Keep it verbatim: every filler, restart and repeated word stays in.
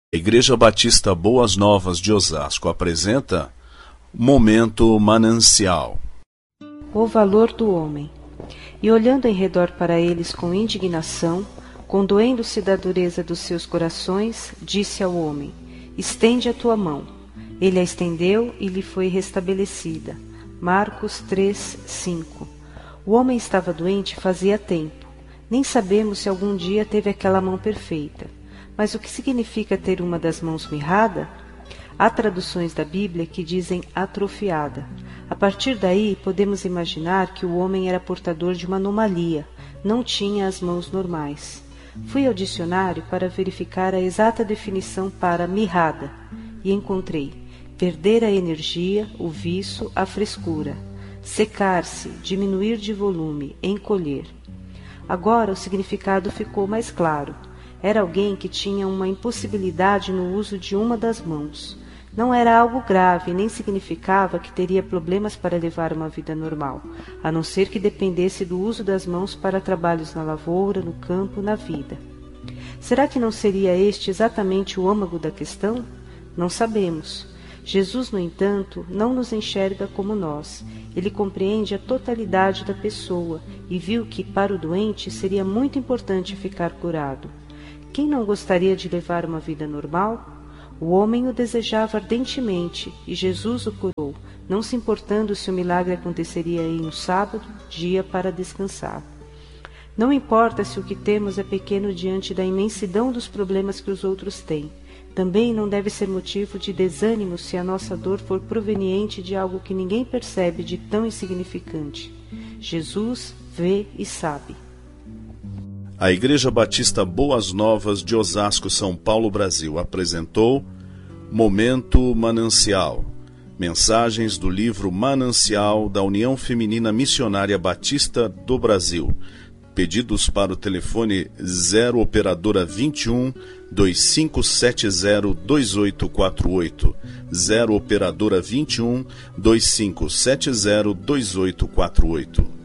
A Igreja Batista Boas Novas de Osasco apresenta Momento Manancial. O valor do homem. E olhando em redor para eles com indignação, condoendo-se da dureza dos seus corações, disse ao homem: estende a tua mão. Ele a estendeu e lhe foi restabelecida. Marcos três, cinco. O homem estava doente fazia tempo. Nem sabemos se algum dia teve aquela mão perfeita. Mas o que significa ter uma das mãos mirrada? Há traduções da Bíblia que dizem atrofiada. A partir daí, podemos imaginar que o homem era portador de uma anomalia, não tinha as mãos normais. Fui ao dicionário para verificar a exata definição para mirrada e encontrei: perder a energia, o viço, a frescura, secar-se, diminuir de volume, encolher. Agora o significado ficou mais claro. Era alguém que tinha uma impossibilidade no uso de uma das mãos. Não era algo grave, nem significava que teria problemas para levar uma vida normal, a não ser que dependesse do uso das mãos para trabalhos na lavoura, no campo, na vida. Será que não seria este exatamente o âmago da questão? Não sabemos. Jesus, no entanto, não nos enxerga como nós. Ele compreende a totalidade da pessoa e viu que, para o doente, seria muito importante ficar curado. Quem não gostaria de levar uma vida normal? O homem o desejava ardentemente e Jesus o curou, não se importando se o milagre aconteceria em um sábado, dia para descansar. Não importa se o que temos é pequeno diante da imensidão dos problemas que os outros têm. Também não deve ser motivo de desânimo se a nossa dor for proveniente de algo que ninguém percebe de tão insignificante. Jesus vê e sabe. A Igreja Batista Boas Novas de Osasco, São Paulo, Brasil, apresentou Momento Manancial. Mensagens do livro Manancial da União Feminina Missionária Batista do Brasil. Pedidos para o telefone zero operadora vinte e um, dois cinco sete zero, dois oito quatro oito. zero operadora vinte e um, dois cinco sete zero, dois oito quatro oito.